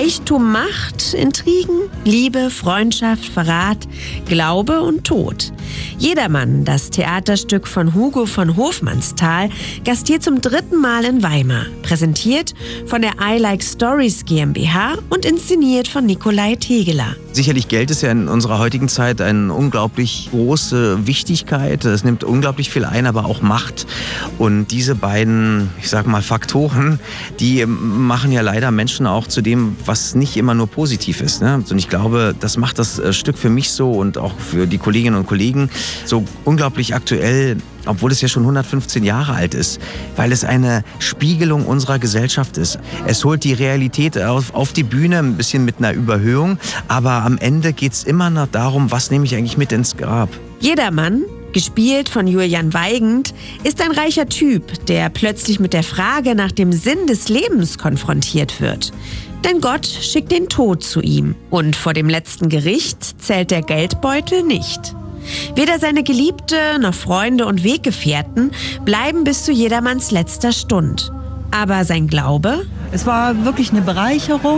Reichtum, Macht, Intrigen, Liebe, Freundschaft, Verrat, Glaube und Tod. Jedermann, das Theaterstück von Hugo von Hofmannsthal, gastiert zum 3. Mal in Weimar. Präsentiert von der I Like Stories GmbH und inszeniert von Nikolai Tegeler. Sicherlich Geld ist ja in unserer heutigen Zeit eine unglaublich große Wichtigkeit. Es nimmt unglaublich viel ein, aber auch Macht. Und diese beiden, ich sag mal, Faktoren, die machen ja leider Menschen auch zu dem, was nicht immer nur positiv ist. Ne? Und ich glaube, das macht das Stück für mich so und auch für die Kolleginnen und Kollegen so unglaublich aktuell, obwohl es ja schon 115 Jahre alt ist, weil es eine Spiegelung unserer Gesellschaft ist. Es holt die Realität auf die Bühne, ein bisschen mit einer Überhöhung, aber am Ende geht es immer noch darum, was nehme ich eigentlich mit ins Grab. Jedermann, gespielt von Julian Weigand, ist ein reicher Typ, der plötzlich mit der Frage nach dem Sinn des Lebens konfrontiert wird. Denn Gott schickt den Tod zu ihm. Und vor dem letzten Gericht zählt der Geldbeutel nicht. Weder seine Geliebte noch Freunde und Weggefährten bleiben bis zu jedermanns letzter Stund. Aber sein Glaube? Es war wirklich eine Bereicherung.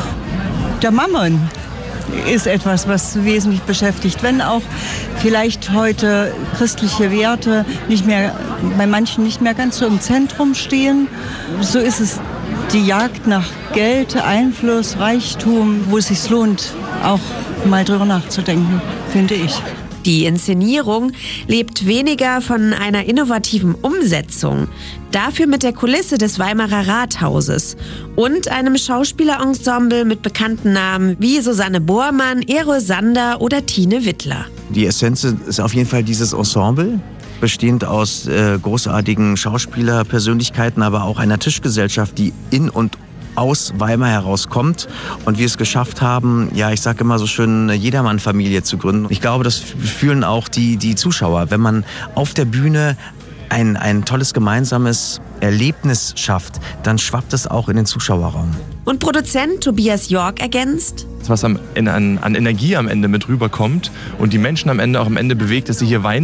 Der Mammon ist etwas, was wesentlich beschäftigt. Wenn auch vielleicht heute christliche Werte nicht mehr, bei manchen nicht mehr ganz so im Zentrum stehen, so ist es die Jagd nach Geld, Einfluss, Reichtum, wo es sich lohnt, auch mal drüber nachzudenken, finde ich. Die Inszenierung lebt weniger von einer innovativen Umsetzung, dafür mit der Kulisse des Weimarer Rathauses und einem Schauspielerensemble mit bekannten Namen wie Susanne Bormann, Erol Sander oder Tine Wittler. Die Essenz ist auf jeden Fall dieses Ensemble, bestehend aus großartigen Schauspielerpersönlichkeiten, aber auch einer Tischgesellschaft, die in und aus Weimar herauskommt und wir es geschafft haben, ja, ich sage immer so schön, eine Jedermann-Familie zu gründen. Ich glaube, das fühlen auch die Zuschauer, wenn man auf der Bühne ein tolles gemeinsames Erlebnis schafft, dann schwappt es auch in den Zuschauerraum. Und Produzent Tobias York ergänzt: Was an Energie am Ende mit rüberkommt und die Menschen am Ende bewegt, dass sie hier Wein